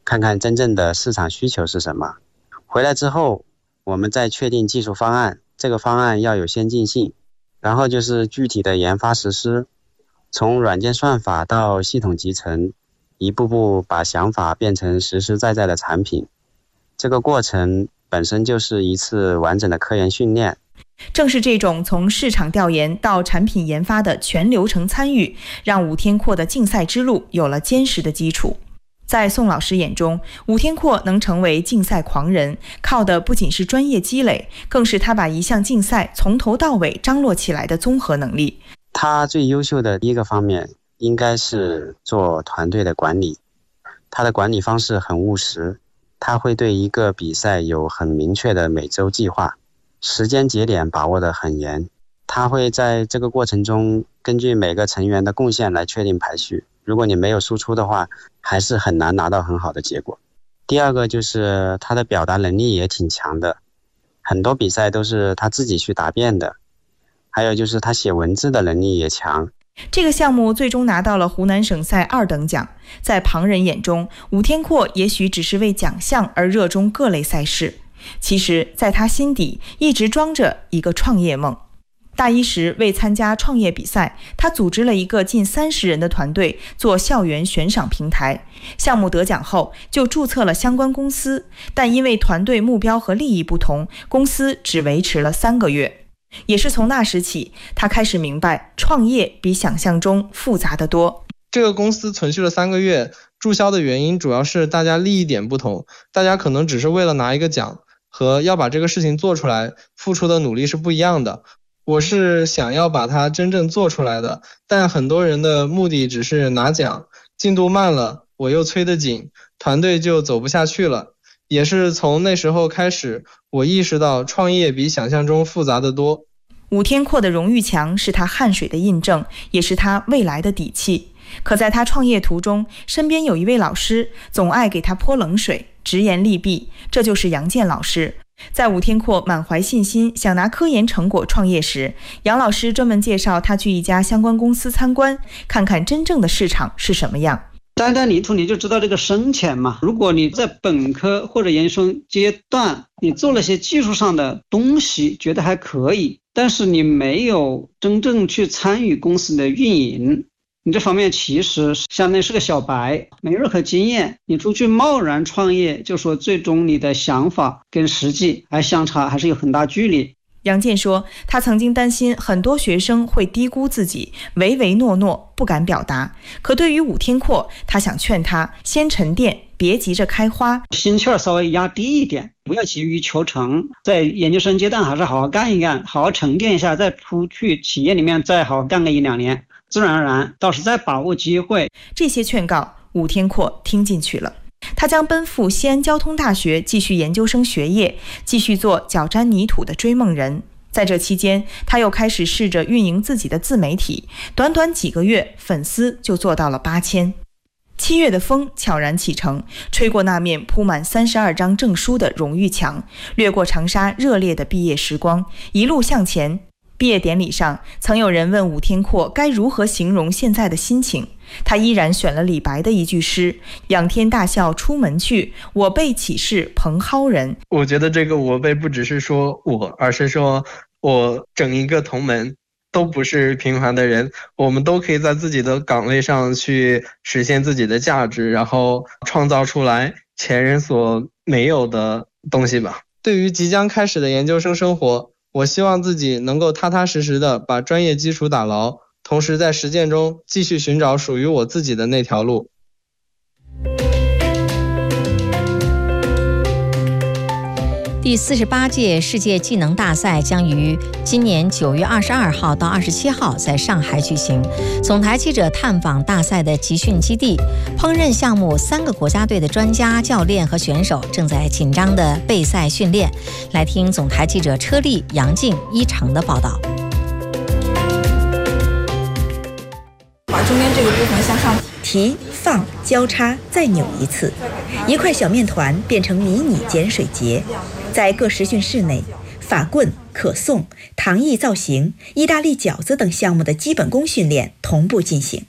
看看真正的市场需求是什么。回来之后，我们再确定技术方案，这个方案要有先进性，然后就是具体的研发实施，从软件算法到系统集成，一步步把想法变成实实在在的产品。这个过程本身就是一次完整的科研训练。 正是这种从市场调研到产品研发的全流程参与，让武天阔的竞赛之路有了坚实的基础。在宋老师眼中，武天阔能成为竞赛狂人，靠的不仅是专业积累，更是他把一项竞赛从头到尾张罗起来的综合能力。 他最优秀的第一个方面应该是做团队的管理，他的管理方式很务实，他会对一个比赛有很明确的每周计划，时间节点把握得很严，他会在这个过程中根据每个成员的贡献来确定排序，如果你没有输出的话，还是很难拿到很好的结果。第二个就是他的表达能力也挺强的，很多比赛都是他自己去答辩的，还有就是他写文字的能力也强。 这个项目最终拿到了湖南省赛2等奖，在旁人眼中，武天阔也许只是为奖项而热衷各类赛事，其实在他心底一直装着一个创业梦。大一时为参加创业比赛，他组织了一个近30人的团队做校园悬赏平台，项目得奖后就注册了相关公司，但因为团队目标和利益不同，公司只维持了3个月。也是从那时起，他开始明白创业比想象中复杂得多。 这个公司存续了3个月，注销的原因主要是大家利益点不同，大家可能只是为了拿一个奖，和要把这个事情做出来付出的努力是不一样的。我是想要把它真正做出来的，但很多人的目的只是拿奖，进度慢了，我又催得紧，团队就走不下去了。也是从那时候开始，我意识到创业比想象中复杂得多。 武天阔的荣誉墙是他汗水的印证，也是他未来的底气。可在他创业途中，身边有一位老师总爱给他泼冷水，直言利弊，这就是杨健老师。在武天阔满怀信心想拿科研成果创业时，杨老师专门介绍他去一家相关公司参观，看看真正的市场是什么样。 沾沾泥土你就知道这个深浅嘛。如果你在本科或者研究生阶段，你做了些技术上的东西，觉得还可以，但是你没有真正去参与公司的运营，你这方面其实相当于是个小白，没任何经验，你出去贸然创业，就说最终你的想法跟实际还相差，还是有很大距离。 杨健说，他曾经担心很多学生会低估自己，唯唯诺诺，不敢表达。可对于武天阔，他想劝他先沉淀，别急着开花， 心气儿稍微压低一点，不要急于求成，在研究生阶段还是好好干一干，好好沉淀一下，再出去企业里面再好好干个1-2年，自然而然倒是在把握机会。 这些劝告武天阔听进去了，他将奔赴西安交通大学继续研究生学业，继续做脚沾泥土的追梦人。在这期间，他又开始试着运营自己的自媒体，短短几个月，粉丝就做到了8000。7月的风悄然启程，吹过那面铺满32张证书的荣誉墙，掠过长沙热烈的毕业时光，一路向前。毕业典礼上，曾有人问武天阔该如何形容现在的心情，他依然选了李白的一句诗：仰天大笑出门去，我辈岂是蓬蒿人。 我觉得这个我辈不只是说我，而是说我整一个同门都不是平凡的人，我们都可以在自己的岗位上去实现自己的价值，然后创造出来前人所没有的东西吧。对于即将开始的研究生生活，我希望自己能够踏踏实实的把专业基础打牢，同时在实践中继续寻找属于我自己的那条路。 第48届世界技能大赛将于今年9月22号到27号在上海举行。总台记者探访大赛的集训基地，烹饪项目3个国家队的专家、教练和选手正在紧张的备赛训练。来听总台记者车丽、杨静、一成的报道。 把中间这个部分向上提、放、交叉，再扭一次，一块小面团变成迷你碱水节。在各实训室内，法棍、可颂、糖艺造型、意大利饺子等项目的基本功训练同步进行。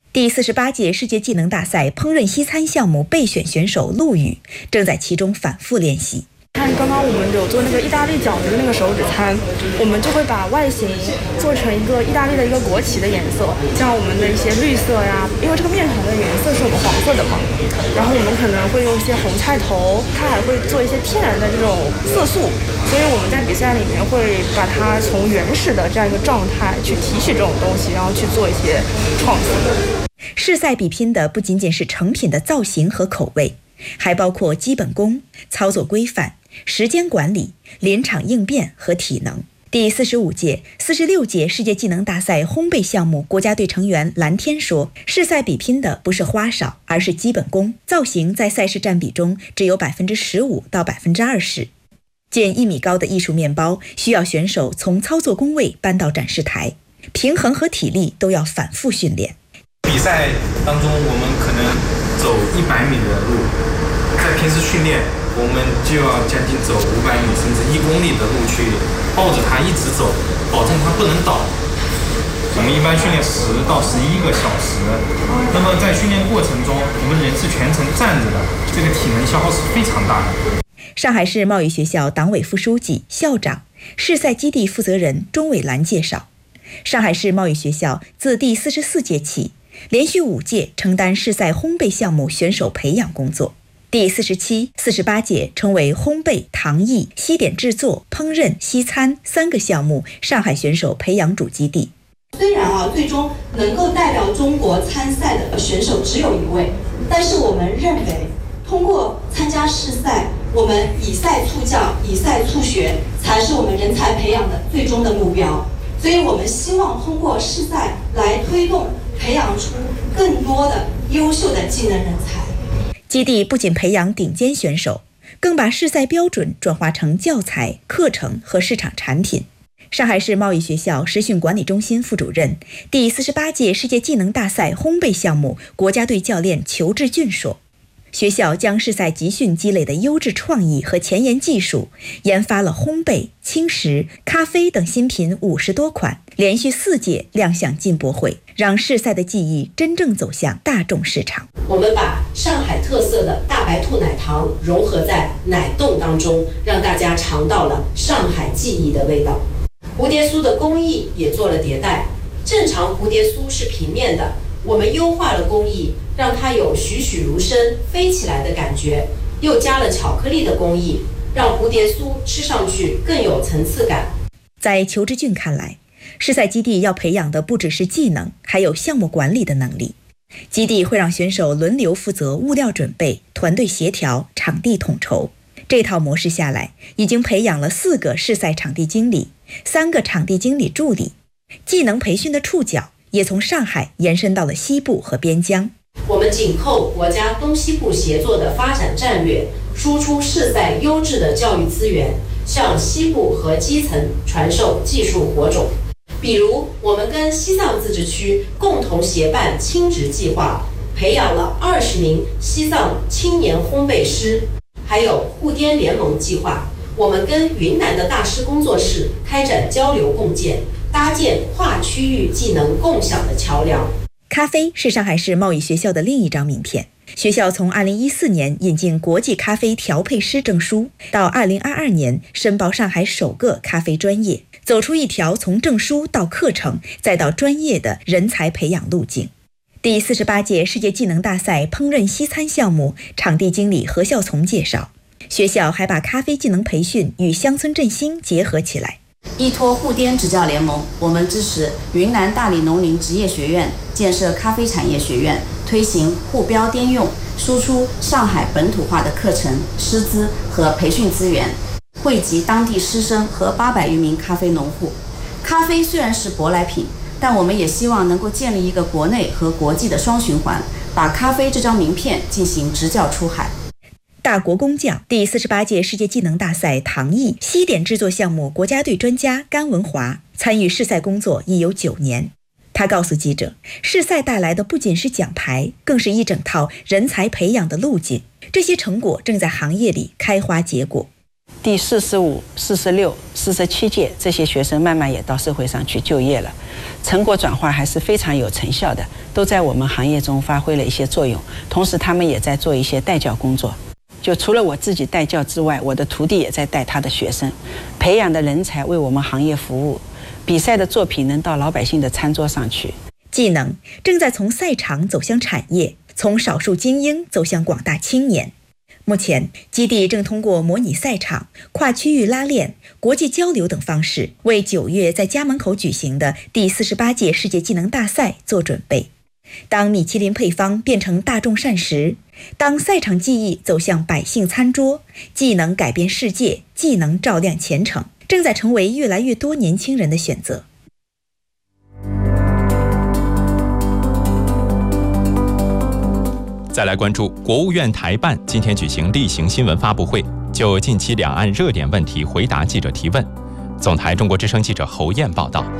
第48届世界技能大赛烹饪西餐项目备选选手陆宇正在其中反复练习。 看刚刚我们有做那个意大利饺子的那个手指餐，我们就会把外形做成一个意大利的一个国旗的颜色，像我们的一些绿色呀，因为这个面团的颜色是我们黄色的嘛，然后我们可能会用一些红菜头，它还会做一些天然的这种色素，所以我们在比赛里面会把它从原始的这样一个状态去提取这种东西，然后去做一些创新。 试赛比拼的不仅仅是成品的造型和口味，还包括基本功、操作规范、时间管理、临场应变和体能。第45届、46届世界技能大赛烘焙项目国家队成员蓝天说，试赛比拼的不是花哨，而是基本功，造型在赛事占比中只有15%到20%。近1米高的艺术面包需要选手从操作工位搬到展示台，平衡和体力都要反复训练。 比赛当中我们可能走100米的路，在平时训练我们就要将近走500米甚至1公里的路去抱着它一直走，保证它不能倒。我们一般训练10到11个小时，那么在训练过程中我们人是全程站着的，这个体能消耗是非常大的。 上海市贸易学校党委副书记、校长、试赛基地负责人钟伟兰介绍，上海市贸易学校自第44届起，连续5届承担试赛烘焙项目选手培养工作。第47、48届成为烘焙、糖艺、西点制作、烹饪、西餐3个项目上海选手培养主基地。 虽然最终能够代表中国参赛的选手只有1位，但是我们认为，通过参加试赛，我们以赛促教、以赛促学，才是我们人才培养的最终的目标。所以我们希望通过试赛来推动培养出更多的优秀的技能人才。 基地不仅培养顶尖选手，更把试赛标准转化成教材、课程和市场产品。上海市贸易学校实训管理中心副主任、第48届世界技能大赛烘焙项目国家队教练裘志俊说，学校将试赛集训积累的优质创意和前沿技术，研发了烘焙、轻食、咖啡等新品50多款，连续4届亮相进博会，让试赛的技艺真正走向大众市场。 我们把上海特色的大白兔奶糖融合在奶冻当中，让大家尝到了上海记忆的味道。蝴蝶酥的工艺也做了迭代，正常蝴蝶酥是平面的，我们优化了工艺，让它有栩栩如生飞起来的感觉，又加了巧克力的工艺，让蝴蝶酥吃上去更有层次感。 在裘志俊看来，试赛基地要培养的不只是技能，还有项目管理的能力。基地会让选手轮流负责物料准备、团队协调、场地统筹。这套模式下来，已经培养了4个试赛场地经理、3个场地经理助理。技能培训的触角也从上海延伸到了西部和边疆。 我们紧扣国家东西部协作的发展战略，输出试赛优质的教育资源，向西部和基层传授技术火种。比如，我们跟西藏自治区共同协办青职计划，培养了20名西藏青年烘焙师。还有沪滇联盟计划，我们跟云南的大师工作室开展交流共建，搭建跨区域技能共享的桥梁。 咖啡是上海市贸易学校的另一张名片。学校从2014年引进国际咖啡调配师证书，到2022年申报上海首个咖啡专业，走出一条从证书到课程再到专业的人才培养路径。第48届世界技能大赛烹饪西餐项目场地经理何孝从介绍，学校还把咖啡技能培训与乡村振兴结合起来。 依托沪滇职教联盟，我们支持云南大理农林职业学院建设咖啡产业学院，推行沪标滇用，输出上海本土化的课程、师资和培训资源，惠及当地师生和800余名咖啡农户。咖啡虽然是舶来品，但我们也希望能够建立一个国内和国际的双循环，把咖啡这张名片进行直教出海。 大国工匠第48届世界技能大赛糖艺西点制作项目国家队专家甘文华参与试赛工作已有9年。他告诉记者，试赛带来的不仅是奖牌，更是一整套人才培养的路径，这些成果正在行业里开花结果。 第45、46、47届这些学生慢慢也到社会上去就业了，成果转化还是非常有成效的，都在我们行业中发挥了一些作用。同时他们也在做一些带教工作，就除了我自己带教之外，我的徒弟也在带他的学生，培养的人才为我们行业服务，比赛的作品能到老百姓的餐桌上去。 技能正在从赛场走向产业，从少数精英走向广大青年。目前，基地正通过模拟赛场、跨区域拉练、国际交流等方式，为9月在家门口举行的第48届世界技能大赛做准备。当米其林配方变成大众膳食，当赛场技艺走向百姓餐桌，技能改变世界，技能照亮前程，正在成为越来越多年轻人的选择。 再来关注国务院台办今天举行例行新闻发布会，就近期两岸热点问题回答记者提问。总台中国之声记者侯燕报道。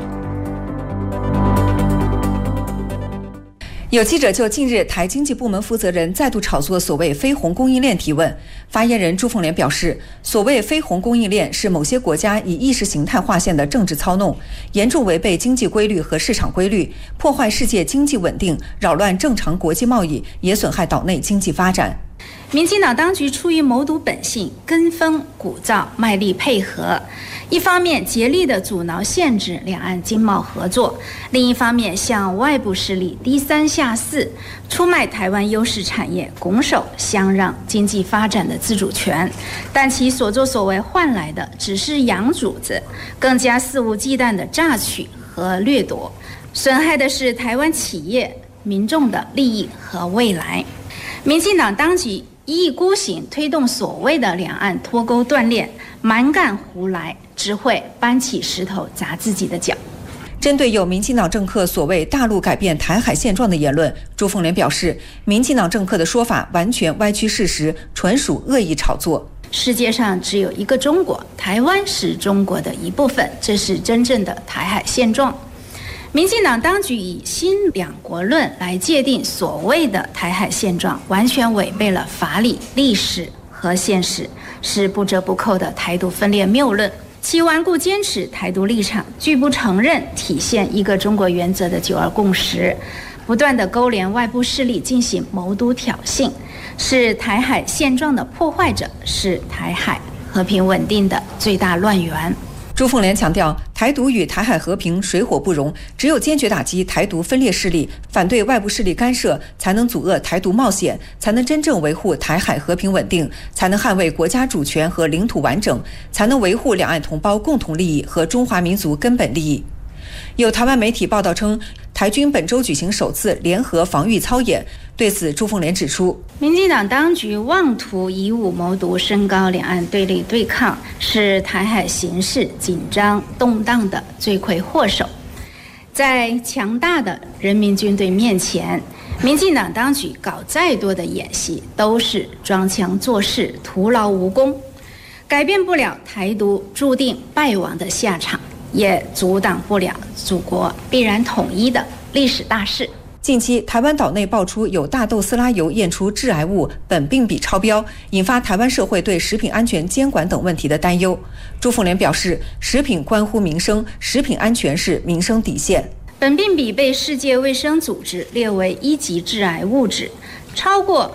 有记者就近日台经济部门负责人再度炒作所谓非红供应链提问，发言人朱凤莲表示，所谓非红供应链是某些国家以意识形态划线的政治操弄，严重违背经济规律和市场规律，破坏世界经济稳定，扰乱正常国际贸易，也损害岛内经济发展。 民进党当局出于谋独本性，跟风鼓噪，卖力配合，一方面竭力地阻挠限制两岸经贸合作，另一方面向外部势力低三下四，出卖台湾优势产业，拱手相让经济发展的自主权，但其所作所为换来的只是洋主子，更加肆无忌惮的榨取和掠夺，损害的是台湾企业、民众的利益和未来。民进党当局一意孤行推动所谓的两岸脱钩断链，蛮干胡来，只会搬起石头砸自己的脚。 针对有民进党政客所谓大陆改变台海现状的言论，朱凤莲表示，民进党政客的说法完全歪曲事实，纯属恶意炒作。 世界上只有一个中国，台湾是中国的一部分，这是真正的台海现状。民进党当局以新两国论来界定所谓的台海现状，完全违背了法理、历史和现实，是不折不扣的台独分裂谬论。其顽固坚持台独立场，拒不承认体现一个中国原则的9·2共识，不断的勾连外部势力进行谋独挑衅，是台海现状的破坏者，是台海和平稳定的最大乱源。 朱凤莲强调，台独与台海和平水火不容，只有坚决打击台独分裂势力，反对外部势力干涉，才能阻遏台独冒险，才能真正维护台海和平稳定，才能捍卫国家主权和领土完整，才能维护两岸同胞共同利益和中华民族根本利益。有台湾媒体报道称，台军本周举行首次联合防御操演。对此，朱凤莲指出， 民进党当局妄图以武谋独，升高两岸对立对抗，是台海形势紧张动荡的罪魁祸首。在强大的人民军队面前，民进党当局搞再多的演习，都是装腔作势，徒劳无功，改变不了台独注定败亡的下场，也阻挡不了祖国必然统一的历史大势。 近期，台湾岛内爆出有大豆斯拉油验出致癌物苯并芘超标，引发台湾社会对食品安全监管等问题的担忧。朱凤莲表示，食品关乎民生，食品安全是民生底线。 苯并芘被世界卫生组织列为1级致癌物质，超过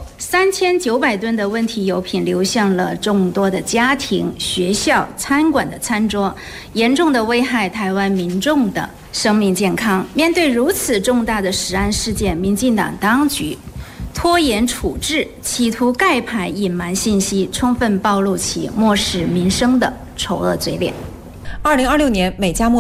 3900吨的问题油品流向了众多的家庭、学校、餐馆的餐桌，严重的危害台湾民众的生命健康。面对如此重大的食安事件，民进党当局拖延处置，企图盖牌隐瞒信息，充分暴露其漠视民生的丑恶嘴脸。 2026年美加墨